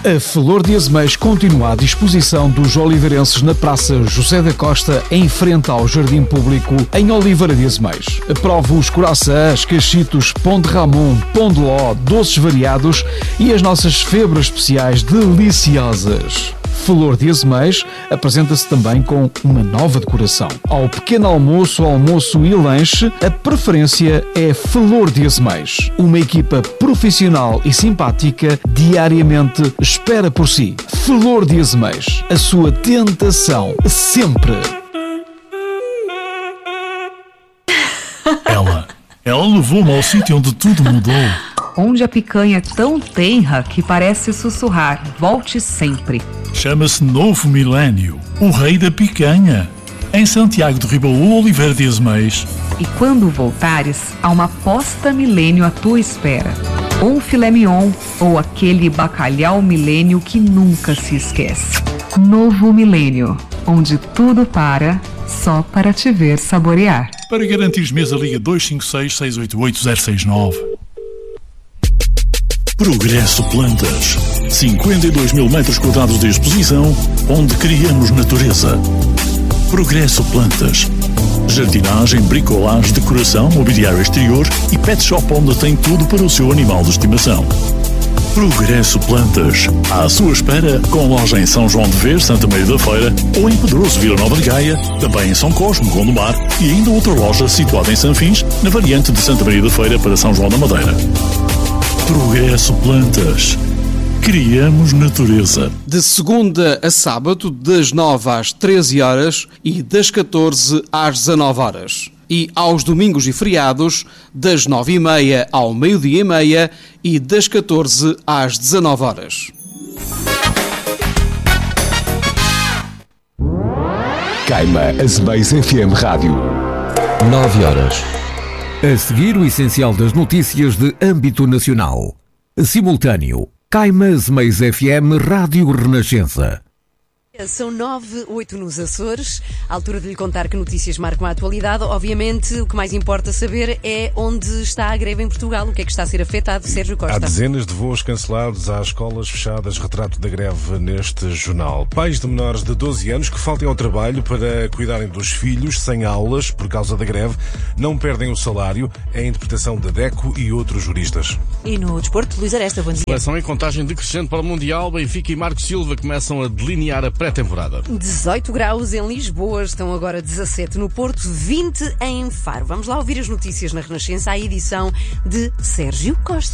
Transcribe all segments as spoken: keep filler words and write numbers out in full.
A Flor de Azeméis continua à disposição dos oliveirenses na Praça José da Costa, em frente ao Jardim Público, em Oliveira de Azeméis. Prove os coraçãs, cachitos, pão de Ramon, pão de ló, doces variados e as nossas febras especiais deliciosas. Flor de Azeméis apresenta-se também com uma nova decoração. Ao pequeno almoço, almoço e lanche, a preferência é Flor de Azeméis. Uma equipa profissional e simpática diariamente espera por si. Flor de Azeméis, a sua tentação sempre. Ela, ela levou-me ao sítio onde tudo mudou. Onde a picanha é tão tenra que parece sussurrar: volte sempre. Chama-se Novo Milênio, o rei da picanha, em Santiago de Ribaú, Oliveira de Azeméis. E quando voltares, há uma posta milênio à tua espera. Ou um filé mignon, ou aquele bacalhau milênio que nunca se esquece. Novo Milênio, onde tudo para, só para te ver saborear. Para garantir mesa, liga dois cinco seis, seis oito oito, zero seis nove. Progresso Plantas. cinquenta e dois mil metros quadrados de exposição, onde criamos natureza. Progresso Plantas. Jardinagem, bricolagem, decoração, mobiliário exterior e pet shop onde tem tudo para o seu animal de estimação. Progresso Plantas. À sua espera, com loja em São João de Ver, Santa Maria da Feira, ou em Pedroso, Vila Nova de Gaia, também em São Cosme, Gondomar, e ainda outra loja situada em Sanfins, na variante de Santa Maria da Feira para São João da Madeira. Progresso Plantas. Criamos natureza. De segunda a sábado, das nove às treze horas e das catorze às dezanove horas. E aos domingos e feriados, das nove e meia ao meio-dia e meia e das catorze às dezanove horas. Caima Azeméis F M Rádio. nove horas. A seguir, o essencial das notícias de âmbito nacional. Simultâneo. Caima Azeméis F M Rádio Renascença. São nove, oito nos Açores, à altura de lhe contar que notícias marcam a atualidade. Obviamente, o que mais importa saber é onde está a greve em Portugal, o que é que está a ser afetado. Sérgio Costa. Há dezenas de voos cancelados, há escolas fechadas, retrato da greve neste jornal. Pais de menores de doze anos que faltem ao trabalho para cuidarem dos filhos sem aulas por causa da greve, não perdem o salário, é a interpretação da DECO e outros juristas. E no desporto, Luís Aresta, bom dia. Seleção em contagem decrescente para o Mundial, Benfica e Marco Silva começam a delinear a pré-temporada. dezoito graus em Lisboa, estão agora dezassete no Porto, vinte em Faro. Vamos lá ouvir as notícias na Renascença, a edição de Sérgio Costa.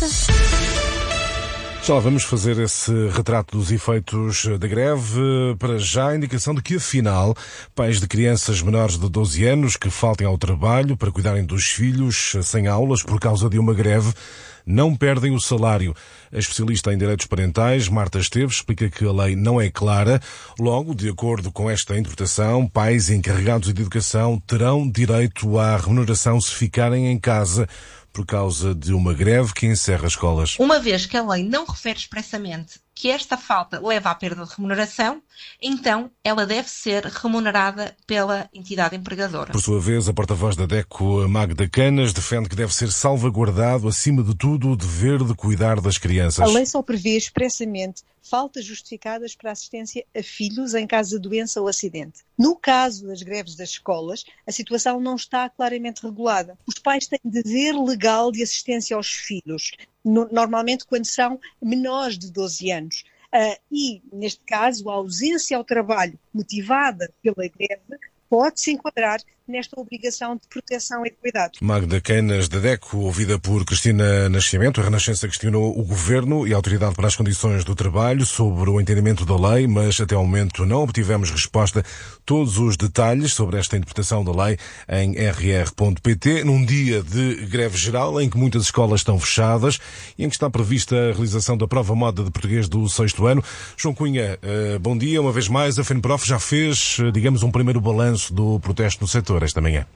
Já lá vamos fazer esse retrato dos efeitos da greve. Para já, a indicação de que, afinal, pais de crianças menores de doze anos que faltem ao trabalho para cuidarem dos filhos sem aulas por causa de uma greve não perdem o salário. A especialista em direitos parentais, Marta Esteves, explica que a lei não é clara. Logo, de acordo com esta interpretação, pais encarregados de educação terão direito à remuneração se ficarem em casa por causa de uma greve que encerra escolas. Uma vez que a lei não refere expressamente que esta falta leva à perda de remuneração, então ela deve ser remunerada pela entidade empregadora. Por sua vez, a porta-voz da DECO, Magda Canas, defende que deve ser salvaguardado, acima de tudo, o dever de cuidar das crianças. A lei só prevê expressamente faltas justificadas para assistência a filhos em caso de doença ou acidente. No caso das greves das escolas, a situação não está claramente regulada. Os pais têm dever legal de assistência aos filhos, no, normalmente quando são menores de doze anos. Uh, e, neste caso, a ausência ao trabalho motivada pela greve pode-se enquadrar nesta obrigação de proteção e cuidado. Magda Canas, da DECO, ouvida por Cristina Nascimento. A Renascença questionou o Governo e a Autoridade para as Condições do Trabalho sobre o entendimento da lei, mas até ao momento não obtivemos resposta. Todos os detalhes sobre esta interpretação da lei em r r ponto p t, num dia de greve geral em que muitas escolas estão fechadas e em que está prevista a realização da prova moda de português do sexto ano. João Cunha, bom dia. Uma vez mais, a FENPROF já fez, digamos, um primeiro balanço do protesto no setor esta manhã.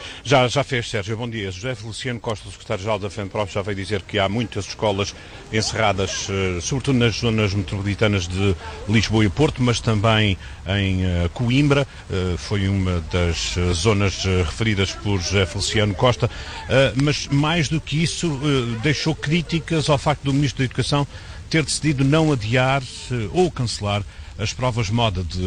Já, já fez, Sérgio. Bom dia. José Feliciano Costa, secretário-geral da FENPROF, já veio dizer que há muitas escolas encerradas, sobretudo nas zonas metropolitanas de Lisboa e Porto, mas também em Coimbra. Foi uma das zonas referidas por José Feliciano Costa. Mas, mais do que isso, deixou críticas ao facto do Ministro da Educação ter decidido não adiar ou cancelar as provas moda de,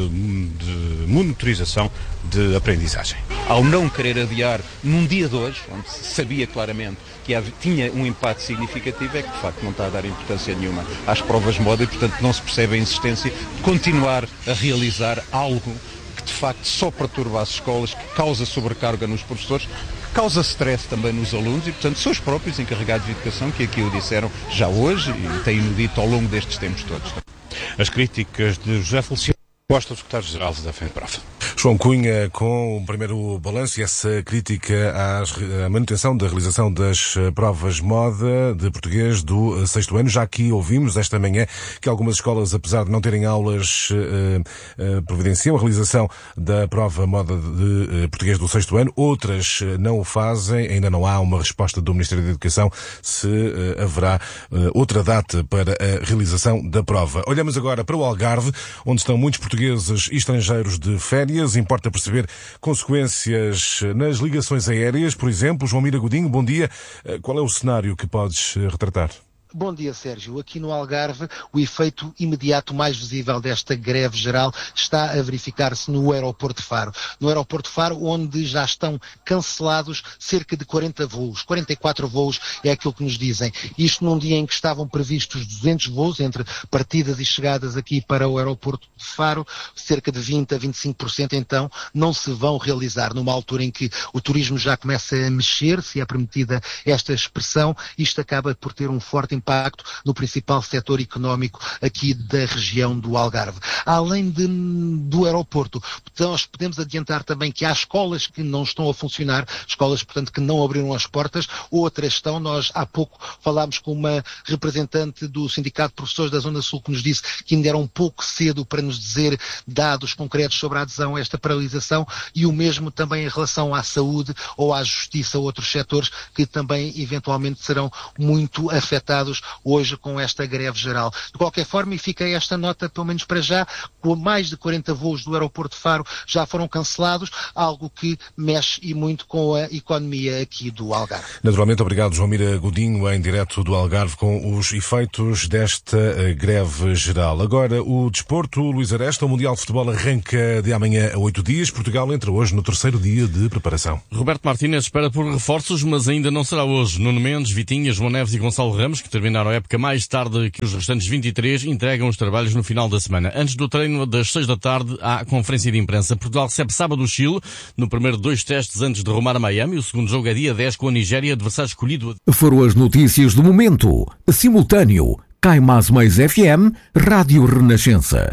de monitorização de aprendizagem. Ao não querer adiar num dia de hoje, onde se sabia claramente que havia, tinha um impacto significativo, é que de facto não está a dar importância nenhuma às provas moda e, portanto, não se percebe a insistência de continuar a realizar algo que de facto só perturba as escolas, que causa sobrecarga nos professores, causa stress também nos alunos e, portanto, são os próprios encarregados de educação que aqui o disseram já hoje e têm-no dito ao longo destes tempos todos. As críticas de José Feliciano Costa, secretário-geral da FENPROF. João Cunha, com o primeiro balanço e essa crítica à manutenção da realização das provas moda de português do sexto ano. Já aqui ouvimos esta manhã que algumas escolas, apesar de não terem aulas, eh, eh, providenciam a realização da prova moda de eh, português do sexto ano. Outras não o fazem. Ainda não há uma resposta do Ministério da Educação se eh, haverá eh, outra data para a realização da prova. Olhamos agora para o Algarve, onde estão muitos portugueses e estrangeiros de férias. Importa perceber consequências nas ligações aéreas. Por exemplo, João Mira Godinho, bom dia. Qual é o cenário que podes retratar? Bom dia, Sérgio. Aqui no Algarve, o efeito imediato mais visível desta greve geral está a verificar-se no aeroporto de Faro. No aeroporto de Faro, onde já estão cancelados cerca de quarenta voos. quarenta e quatro voos é aquilo que nos dizem. Isto num dia em que estavam previstos duzentos voos entre partidas e chegadas aqui para o aeroporto de Faro. Cerca de vinte a vinte e cinco por cento então não se vão realizar. Numa altura em que o turismo já começa a mexer, se é permitida esta expressão, isto acaba por ter um forte impacto impacto no principal setor económico aqui da região do Algarve. Além de, do aeroporto, nós podemos adiantar também que há escolas que não estão a funcionar, escolas, portanto, que não abriram as portas, outras estão. Nós, há pouco, falámos com uma representante do Sindicato de Professores da Zona Sul que nos disse que ainda era um pouco cedo para nos dizer dados concretos sobre a adesão a esta paralisação, e o mesmo também em relação à saúde ou à justiça, outros setores que também, eventualmente, serão muito afetados hoje com esta greve geral. De qualquer forma, e fica esta nota, pelo menos para já, com mais de quarenta voos do aeroporto de Faro já foram cancelados, algo que mexe e muito com a economia aqui do Algarve. Naturalmente, obrigado, João Mira Godinho, em direto do Algarve, com os efeitos desta greve geral. Agora, o desporto, Luís Aresta, o Mundial de Futebol arranca de amanhã a oito dias. Portugal entra hoje no terceiro dia de preparação. Roberto Martínez espera por reforços, mas ainda não será hoje. Nuno Mendes, Vitinha, João Neves e Gonçalo Ramos, que terminaram a época mais tarde que os restantes vinte e três, entregam os trabalhos no final da semana. Antes do treino das seis da tarde, há conferência de imprensa. Portugal recebe sábado o Chile, no primeiro dois testes antes de rumar a Miami. O segundo jogo é dia dez com a Nigéria, adversário escolhido. Foram as notícias do momento. Simultâneo, Cai Mais Mais F M, Rádio Renascença.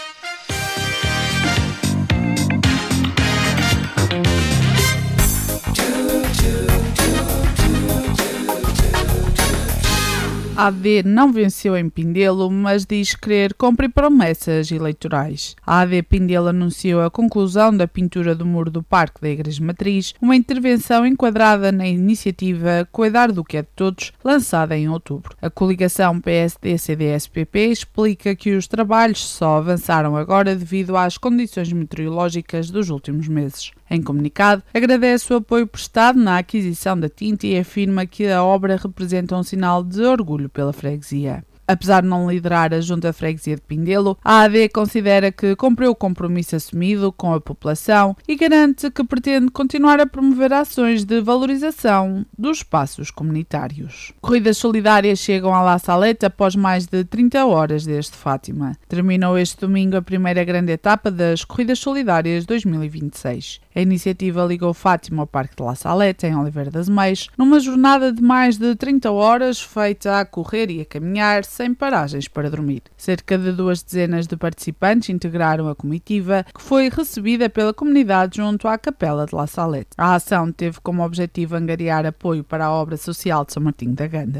A AD não venceu em Pindelo, mas diz querer cumprir promessas eleitorais. A AD Pindelo anunciou a conclusão da pintura do muro do Parque da Igreja Matriz, uma intervenção enquadrada na iniciativa Cuidar do que é de Todos, lançada em outubro. A coligação P S D C D S P P explica que os trabalhos só avançaram agora devido às condições meteorológicas dos últimos meses. Em comunicado, agradece o apoio prestado na aquisição da tinta e afirma que a obra representa um sinal de orgulho pela freguesia. Apesar de não liderar a Junta de Freguesia de Pindelo, a A D considera que cumpriu o compromisso assumido com a população e garante que pretende continuar a promover ações de valorização dos espaços comunitários. Corridas solidárias chegam à La Salette após mais de trinta horas desde Fátima. Terminou este domingo a primeira grande etapa das Corridas Solidárias dois mil e vinte e seis. A iniciativa ligou Fátima ao Parque de La Salette, em Oliveira das Meias, numa jornada de mais de trinta horas feita a correr e a caminhar, sem paragens para dormir. Cerca de duas dezenas de participantes integraram a comitiva, que foi recebida pela comunidade junto à Capela de La Salette. A ação teve como objetivo angariar apoio para a obra social de São Martinho da Gândara.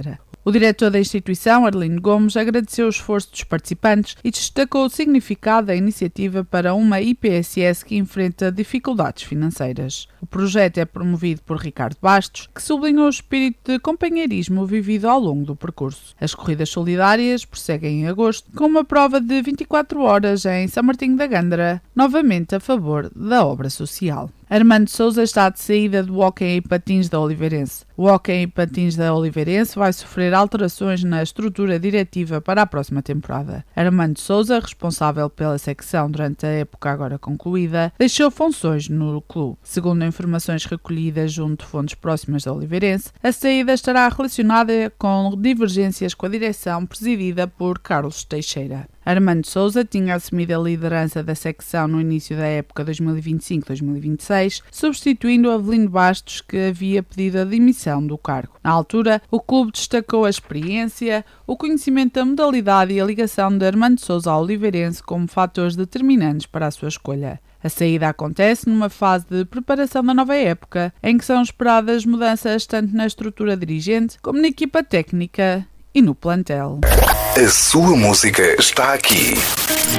O diretor da instituição, Arlindo Gomes, agradeceu o esforço dos participantes e destacou o significado da iniciativa para uma I P S S que enfrenta dificuldades financeiras. O projeto é promovido por Ricardo Bastos, que sublinhou o espírito de companheirismo vivido ao longo do percurso. As corridas solidárias prosseguem em agosto, com uma prova de vinte e quatro horas em São Martinho da Gândara, novamente a favor da obra social. Armando Sousa está de saída do hóquei em patins da Oliveirense. O hóquei em patins da Oliveirense vai sofrer alterações na estrutura diretiva para a próxima temporada. Armando Sousa, responsável pela secção durante a época agora concluída, deixou funções no clube. Segundo informações recolhidas junto de fontes próximas da Oliveirense, a saída estará relacionada com divergências com a direção presidida por Carlos Teixeira. Armando Sousa tinha assumido a liderança da secção no início da época dois mil e vinte e cinco dois mil e vinte e seis, substituindo Avelino Bastos, que havia pedido a demissão do cargo. Na altura, o clube destacou a experiência, o conhecimento da modalidade e a ligação de Armando Sousa ao Oliveirense como fatores determinantes para a sua escolha. A saída acontece numa fase de preparação da nova época, em que são esperadas mudanças tanto na estrutura dirigente como na equipa técnica e no plantel. A sua música está aqui.